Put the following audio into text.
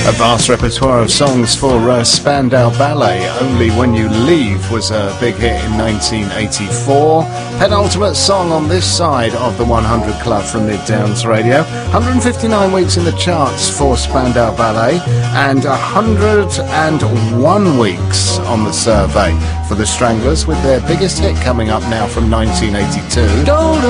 A vast repertoire of songs for Spandau Ballet. Only When You Leave was a big hit in 1984. Penultimate song on this side of the 100 Club from Mid Downs Radio. 159 weeks in the charts for Spandau Ballet and 101 weeks on the survey for the Stranglers, with their biggest hit coming up now from 1982.